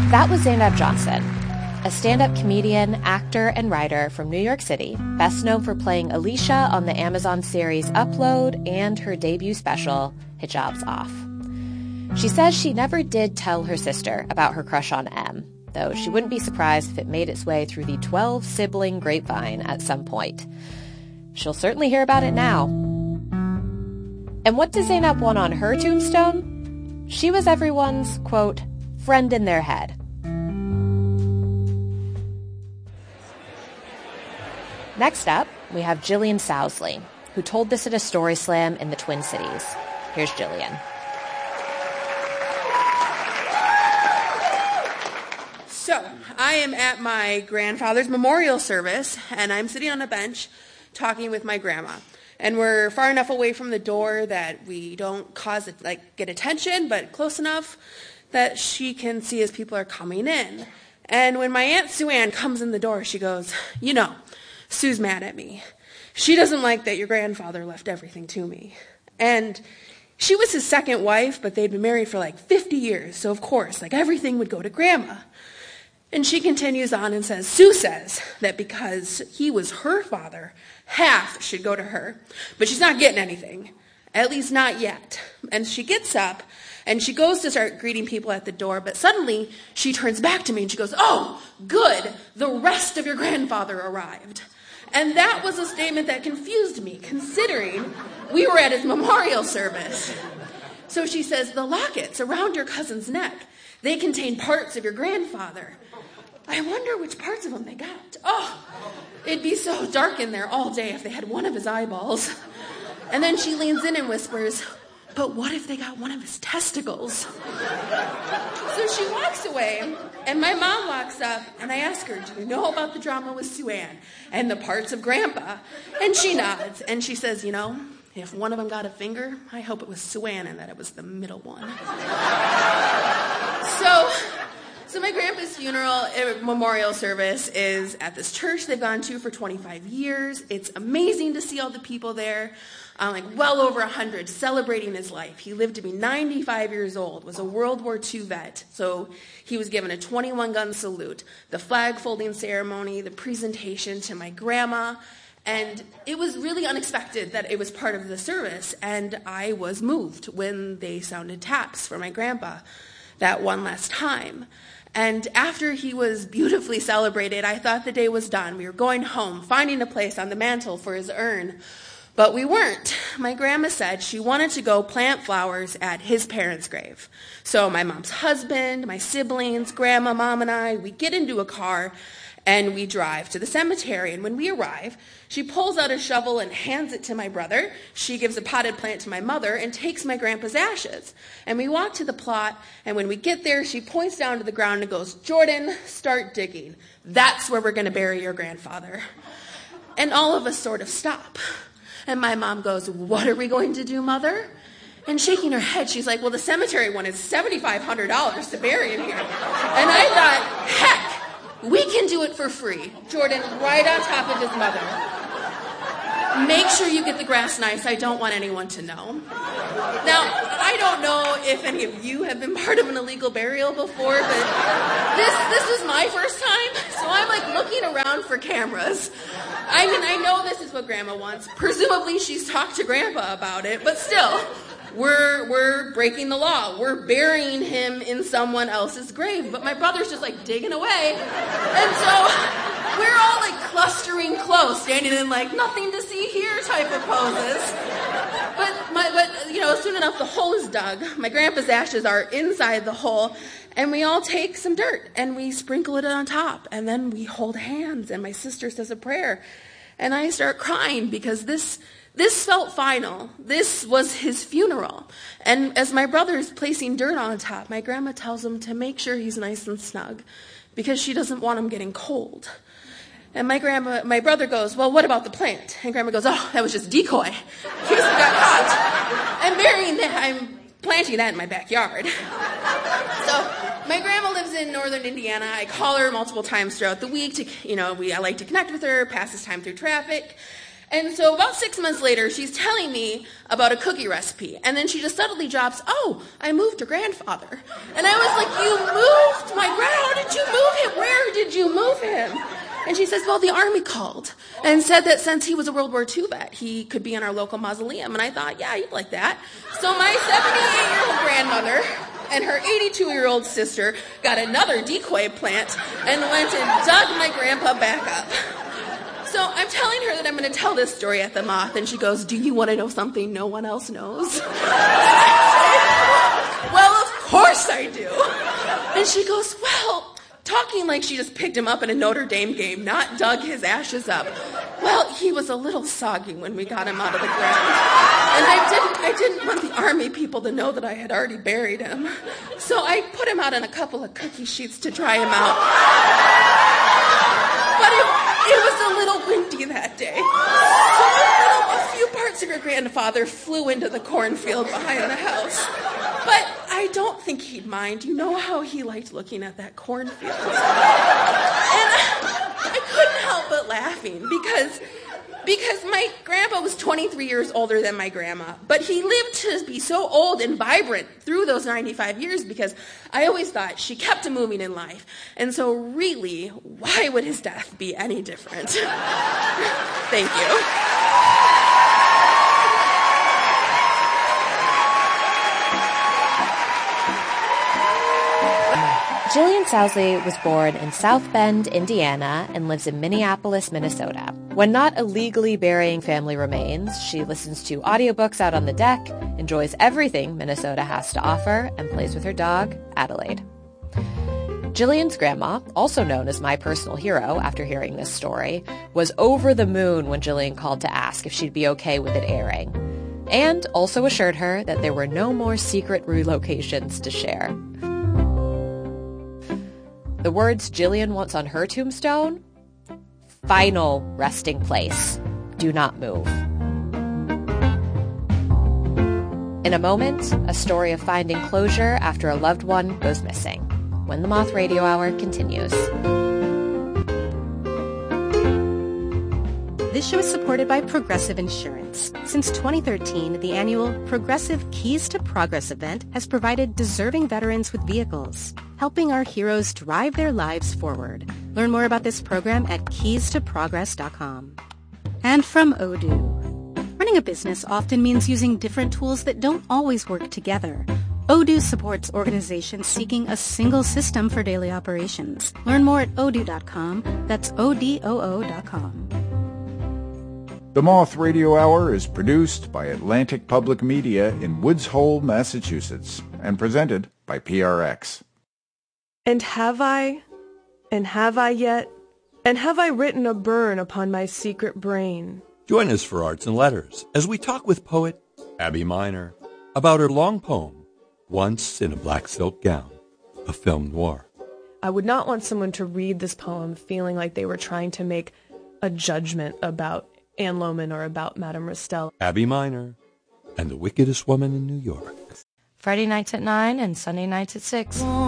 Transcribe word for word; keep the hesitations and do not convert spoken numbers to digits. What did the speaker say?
That was Zainab Johnson, a stand-up comedian, actor, and writer from New York City, best known for playing Alicia on the Amazon series Upload and her debut special, Hijab's Off. She says she never did tell her sister about her crush on M, though she wouldn't be surprised if it made its way through the twelve-sibling grapevine at some point. She'll certainly hear about it now. And what does Zainab want on her tombstone? She was everyone's, quote, friend in their head. Next up, we have Jillian Sowsley, who told this at a story slam in the Twin Cities. Here's Jillian. So, I am at my grandfather's memorial service, and I'm sitting on a bench talking with my grandma. And we're far enough away from the door that we don't cause, like, get attention, but close enough that she can see as people are coming in. And when my Aunt Sue Ann comes in the door, she goes, you know, Sue's mad at me. She doesn't like that your grandfather left everything to me. And she was his second wife, but they'd been married for like fifty years, so of course, like everything would go to Grandma. And she continues on and says, Sue says that because he was her father, half should go to her, but she's not getting anything, at least not yet. And she gets up, and she goes to start greeting people at the door, but suddenly she turns back to me and she goes, oh, good, the rest of your grandfather arrived. And that was a statement that confused me, considering we were at his memorial service. So she says, the lockets around your cousin's neck, they contain parts of your grandfather. I wonder which parts of him they got. Oh, it'd be so dark in there all day if they had one of his eyeballs. And then she leans in and whispers, but what if they got one of his testicles? So she walks away, and my mom walks up, and I ask her, do you know about the drama with Sue Ann and the parts of Grandpa? And she nods, and she says, you know, if one of them got a finger, I hope it was Sue Ann and that it was the middle one. so... So my grandpa's funeral uh, memorial service is at this church they've gone to for twenty-five years. It's amazing to see all the people there, uh, like well over one hundred, celebrating his life. He lived to be ninety-five years old, was a World War Two vet, so he was given a twenty-one gun salute, the flag folding ceremony, the presentation to my grandma, and it was really unexpected that it was part of the service, and I was moved when they sounded taps for my grandpa that one last time. And after he was beautifully celebrated, I thought the day was done. We were going home, finding a place on the mantle for his urn. But we weren't. My grandma said she wanted to go plant flowers at his parents' grave. So my mom's husband, my siblings, grandma, mom, and I, we get into a car and we drive to the cemetery. And when we arrive, she pulls out a shovel and hands it to my brother. She gives a potted plant to my mother and takes my grandpa's ashes. And we walk to the plot, and when we get there, she points down to the ground and goes, Jordan, start digging. That's where we're going to bury your grandfather. And all of us sort of stop. And my mom goes, what are we going to do, Mother? And shaking her head, she's like, well, the cemetery one is seven thousand five hundred dollars to bury him here. And I thought, heck, we can do it for free. Jordan, right on top of his mother. Make sure you get the grass nice. I don't want anyone to know. Now, I don't know if any of you have been part of an illegal burial before, but this this was my first time, so I'm like looking around for cameras. I mean, I know this is what Grandma wants. Presumably she's talked to Grandpa about it, but still, we're we're breaking the law. We're burying him in someone else's grave, but my brother's just like digging away. And so we're all like clustering close, standing in like nothing to see here type of poses. But my but you know, soon enough the hole is dug. My grandpa's ashes are inside the hole, and we all take some dirt and we sprinkle it on top, and then we hold hands, and my sister says a prayer, and I start crying because this This felt final. This was his funeral. And as my brother's placing dirt on top, my grandma tells him to make sure he's nice and snug because she doesn't want him getting cold. And my grandma, my brother goes, well, what about the plant? And Grandma goes, oh, that was just decoy. He got caught. I'm burying that. I'm planting that in my backyard. So my grandma lives in northern Indiana. I call her multiple times throughout the week to, you know, we I like to connect with her, pass this time through traffic. And so about six months later, she's telling me about a cookie recipe. And then she just suddenly drops, oh, I moved your grandfather. And I was like, you moved my grandfather? did you move him? Where did you move him? And she says, well, the Army called and said that since he was a World War Two vet, he could be in our local mausoleum. And I thought, yeah, you'd like that. So my seventy-eight-year-old grandmother and her eighty-two-year-old sister got another decoy plant and went and dug my grandpa back up. So I'm telling her that I'm going to tell this story at the Moth, and she goes, do you want to know something no one else knows? Well, of course I do. And she goes, well, talking like she just picked him up in a Notre Dame game, not dug his ashes up. Well, he was a little soggy when we got him out of the ground. And I didn't, I didn't want the Army people to know that I had already buried him. So I put him out on a couple of cookie sheets to dry him out. But it, it was a little windy that day. So a, little, a few parts of her grandfather flew into the cornfield behind the house. But I don't think he'd mind. You know how he liked looking at that cornfield. And I couldn't help but laughing because, because my grandpa was twenty-three years older than my grandma. But he lived to be so old and vibrant through those ninety-five years because I always thought she kept him moving in life. And so really, why would his death be any different? Thank you. Jillian Sowsley was born in South Bend, Indiana, and lives in Minneapolis, Minnesota. When not illegally burying family remains, she listens to audiobooks out on the deck, enjoys everything Minnesota has to offer, and plays with her dog, Adelaide. Jillian's grandma, also known as my personal hero after hearing this story, was over the moon when Jillian called to ask if she'd be okay with it airing, and also assured her that there were no more secret relocations to share. The words Jillian wants on her tombstone? Final resting place. Do not move. In a moment, a story of finding closure after a loved one goes missing. When the Moth Radio Hour continues. This show is supported by Progressive Insurance. Since twenty thirteen, the annual Progressive Keys to Progress event has provided deserving veterans with vehicles, helping our heroes drive their lives forward. Learn more about this program at keys to progress dot com. And from Odoo. Running a business often means using different tools that don't always work together. Odoo supports organizations seeking a single system for daily operations. Learn more at odoo dot com. That's O D O O dot com. The Moth Radio Hour is produced by Atlantic Public Media in Woods Hole, Massachusetts, and presented by P R X. And have I, and have I yet, and have I written a burn upon my secret brain? Join us for Arts and Letters as we talk with poet Abby Miner about her long poem, Once in a Black Silk Gown, a film noir. I would not want someone to read this poem feeling like they were trying to make a judgment about Anne Lohman or about Madame Restell. Abby Miner and the Wickedest Woman in New York. Friday nights at nine and Sunday nights at six.